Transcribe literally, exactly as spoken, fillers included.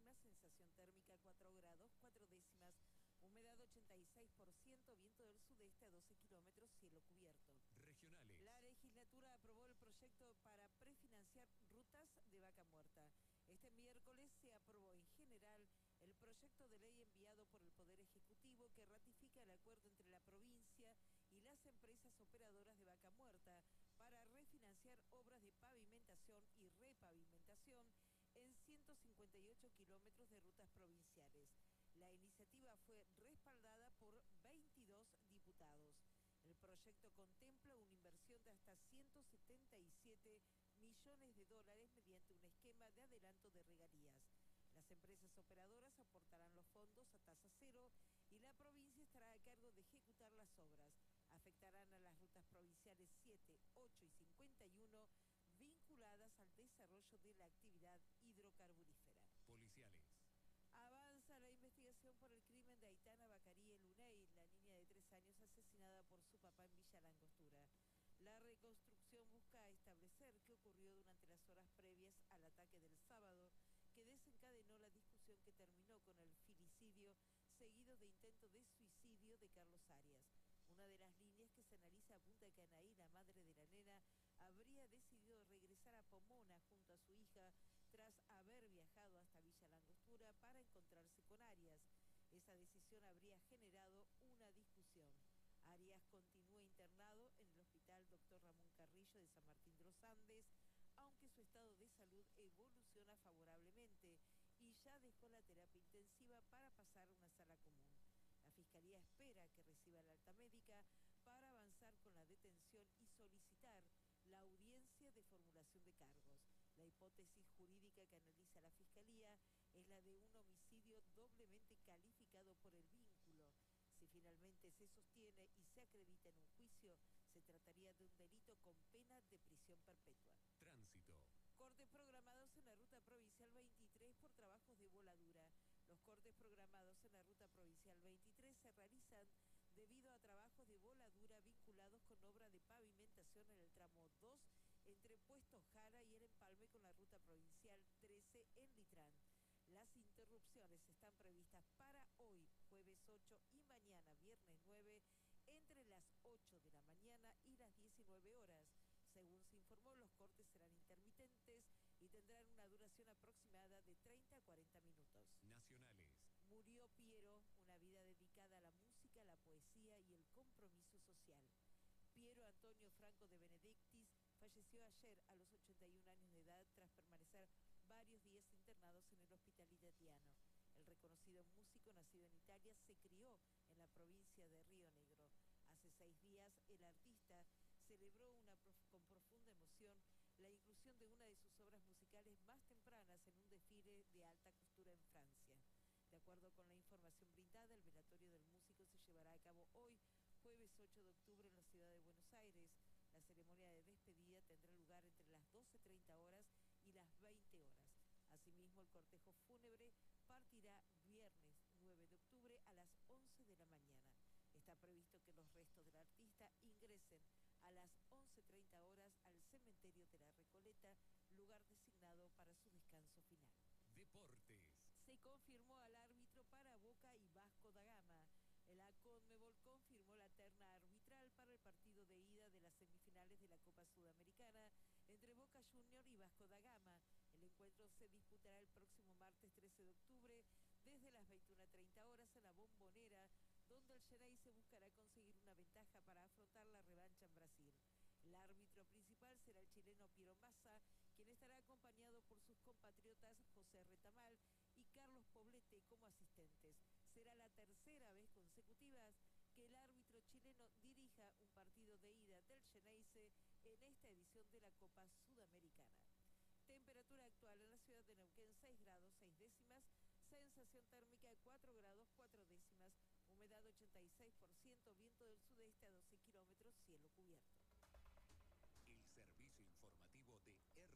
décimas, sensación térmica cuatro grados, cuatro décimas, humedad ochenta y seis por ciento, viento del sudeste a doce kilómetros, cielo cubierto. Regionales. La legislatura aprobó el proyecto para prefinanciar rutas de vaca muerta. Este miércoles se aprobó en general el proyecto de ley enviado por el Poder Ejecutivo que ratifica el acuerdo entre la provincia y las empresas operadoras de vaca muerta para refinanciar obras de pavimentación y repavimentación en ciento cincuenta y ocho kilómetros de rutas provinciales. La iniciativa fue respaldada por veintidós diputados. El proyecto contempla una inversión de hasta ciento setenta y siete millones de dólares mediante un esquema de adelanto de regalías. Las empresas operadoras aportarán los fondos a tasa cero y la provincia estará a cargo de ejecutar las obras. Afectarán a las rutas provinciales siete, ocho y cincuenta y uno vinculadas al desarrollo de la actividad hidrocarburífera. Policiales. Avanza la investigación por el crimen de Aitana Bacarí Luney, la niña de tres años asesinada por su papá en Villa Langostura. La reconstrucción busca establecer qué ocurrió durante las horas previas al ataque del sábado, que desencadenó la discusión que terminó con el filicidio seguido de intento de suicidio de Carlos Arias. Una de las líneas que se analiza apunta a que Anaí, la madre de la nena, habría decidido regresar a Pomona junto a su hija tras haber viajado hasta Villa Langostura para encontrarse con Arias. Esa decisión habría generado una discusión. Arias continúa internado en el hospital doctor Ramón Carrillo de San Martín de los Andes, aunque su estado de salud evoluciona favorablemente y ya dejó la terapia intensiva para pasar a una sala común. La Fiscalía espera que reciba la alta médica para avanzar con la detención y solicitar la audiencia de formulación de cargos. La hipótesis jurídica que analiza la Fiscalía es la de un homicidio doblemente calificado por el vínculo. Si finalmente se sostiene y se acredita en un juicio, se trataría de un delito con pena de prisión perpetua. Tránsito. Cortes programados en la ruta provincial veintitrés por trabajos de voladura. Los cortes programados en la ruta provincial veintitrés se realizan debido a trabajos de voladura vinculados con obra de pavimentación en el tramo dos entre Puesto Jara y el empalme con la ruta provincial trece en Litrán. Las interrupciones están previstas para hoy, jueves ocho, y mañana, viernes nueve, entre las ocho de la mañana y las diecinueve horas. Según se informó, los cortes serán intermitentes y tendrán una duración aproximada de treinta a cuarenta minutos. Nacionales. Murió Piero, una vida dedicada a la música, la poesía y el compromiso social. Piero Antonio Franco de Benedictis falleció ayer a los ochenta y un años de edad tras permanecer varios días internados en el hospital italiano. El reconocido músico nacido en Italia se crió en la provincia de Río Negro. Hace seis días el artista celebró una prof con profunda emoción la inclusión de una de sus obras musicales más tempranas en un desfile de alta costura en Francia. De acuerdo con la información brindada, el velatorio del músico se llevará a cabo hoy, jueves ocho de octubre, en la ciudad de Buenos Aires. La ceremonia de despedida tendrá lugar entre las doce treinta horas y las veinte horas. Asimismo, el cortejo fúnebre partirá viernes nueve de octubre a las once de la mañana. Está previsto que los restos del artista ingresen a las once treinta horas al cementerio de la Recoleta, lugar designado para su descanso final. Deportes. Se confirmó al árbitro para Boca y Vasco da Gama. La Conmebol confirmó la terna arbitral para el partido de ida de las semifinales de la Copa Sudamericana entre Boca Juniors y Vasco da Gama. El encuentro se disputará el próximo martes trece de octubre desde las veintiuna treinta horas en la Bombonera, donde el Xeneize buscará conseguir una ventaja para afrontar la revancha en Brasil. El árbitro principal será el chileno Piero Massa, quien estará acompañado por sus compatriotas José Retamal y Carlos Poblete como asistentes. Será la tercera vez consecutiva que el árbitro chileno dirija un partido de ida del Xeneize en esta edición de la Copa Sudamericana. Temperatura actual en la ciudad de Neuquén, seis grados, seis décimas, sensación térmica de cuatro grados, cuatro décimas, humedad ochenta y seis por ciento, viento del sudeste a doce kilómetros, cielo cubierto.